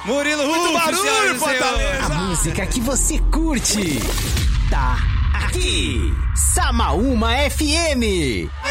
Murilo Rufo, muito barulho, Fortaleza! A música que você curte tá aqui. Samaúma FM.